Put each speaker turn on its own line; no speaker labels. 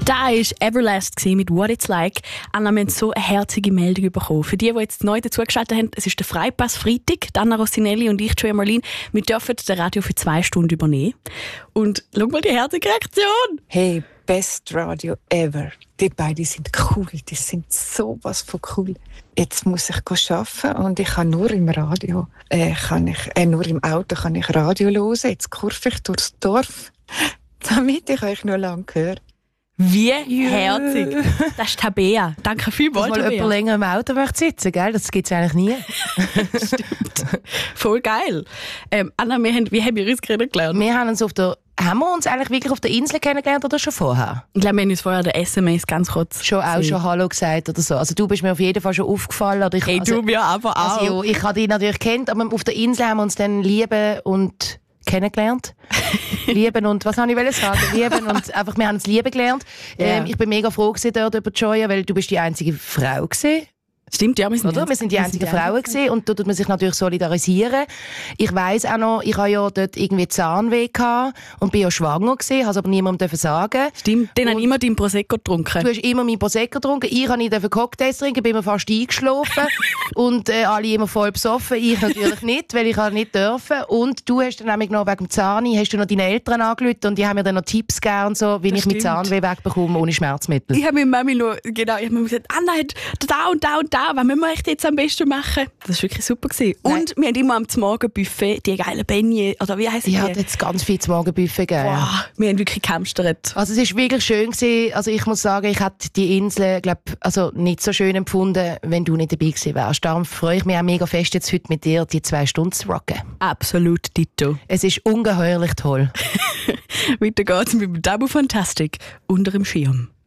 Da war Everlast mit «What It's Like». Anna, wir haben so eine herzige Meldung bekommen. Für die jetzt neu dazugeschaltet haben, es ist der Freipass Freitag. Anna Rossinelli und ich, Joey Marlin, wir dürfen das Radio für 2 Stunden übernehmen. Und schau mal die herzige Reaktion.
Hey, best Radio ever. Die beiden sind cool, die sind sowas von cool. Jetzt muss ich arbeiten und ich kann nur im Radio, nur im Auto kann ich Radio hören. Jetzt kurve ich durchs Dorf, damit ich euch noch lange höre.
Wie herzig. Das ist Tabea. Danke vielmals,
Tabea. Dass mal jemand länger im Auto möchte sitzen, gell? Das gibt es eigentlich nie.
Stimmt. Voll geil. Anna, wie haben wir uns kennengelernt?
Haben wir uns eigentlich wirklich auf der Insel kennengelernt oder schon vorher?
Ich glaube, wir haben uns vorher der SMS ganz kurz
schon Hallo gesagt oder so. Also du bist mir auf jeden Fall schon aufgefallen. Oder
du mir aber auch.
Also, ich habe dich natürlich kennt, aber auf der Insel haben wir uns dann lieben und kennengelernt. Lieben und, was wollte ich sagen? Lieben und einfach, wir haben uns lieben gelernt. Yeah. Ich bin mega froh dort über Joya, weil du bist die einzige Frau gewesen.
Stimmt, ja, wir
sind die einzigen Frauen gewesen und da tut man sich natürlich solidarisieren. Ich weiss auch noch, ich hatte ja dort irgendwie Zahnweh gehabt und bin ja schwanger gewesen, habe es aber niemandem sagen.
Stimmt, dann habe ich immer deinen Prosecco getrunken.
Du hast immer meinen Prosecco getrunken, ich habe nicht Cocktails trinken, bin mir fast eingeschlafen und alle immer voll besoffen, ich natürlich nicht, weil ich nicht dürfen. Und du hast dann nämlich noch wegen dem Zahn, hast du noch deine Eltern angerufen und die haben mir dann noch Tipps gegeben und so, wie ich mit Zahnweh wegbekomme ohne Schmerzmittel.
Ich habe mit Mami noch, genau, ich habe mir gesagt, Anna hat da und da und da, was müssen wir jetzt am besten machen? Das war wirklich super gewesen. Und wir haben immer am Morgenbuffet die geilen Beignets, oder wie heisst die?
Ja, jetzt ganz viel zum Morgenbuffet gegeben.
Wow, wir haben wirklich gehamstert.
Also es war wirklich schön gewesen. Also ich muss sagen, ich hätte die Insel, nicht so schön empfunden, wenn du nicht dabei gewesen wärst. Darum freue ich mich auch mega fest, jetzt heute mit dir die 2 Stunden zu rocken.
Absolut, Dito.
Es ist ungeheuerlich toll.
Weiter geht's mit dem Tabu Fantastic unter dem Schirm.